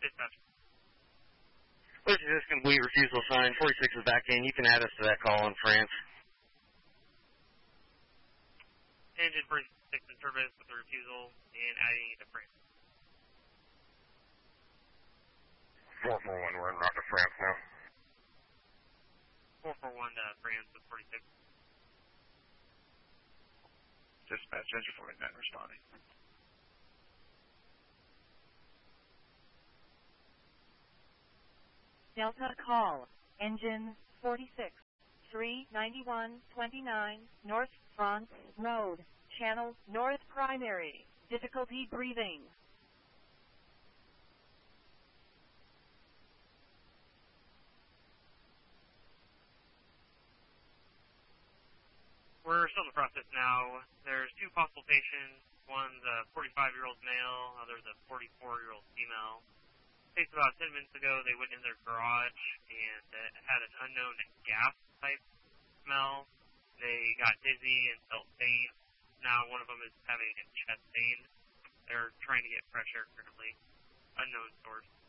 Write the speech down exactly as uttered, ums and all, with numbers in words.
Dispatch. This is this complete refusal sign. forty-six is back in. You can add us to that call in France. Engine forty-six in service with the refusal and adding it to France. four four one, we're en route to France now. four four one to France with forty-six. Dispatch, engine forty-nine responding. Delta call, engine forty-six, three ninety-one twenty-nine, North France Road, channel North Primary, difficulty breathing. We're still in the process now. There's two possible patients. One's a forty-five-year-old male, other's a forty-four-year-old female. Case about ten minutes ago, they went in their garage and uh, had an unknown gas-type smell. They got dizzy and felt faint. Now one of them is having a chest pain. They're trying to get fresh air currently. Unknown source.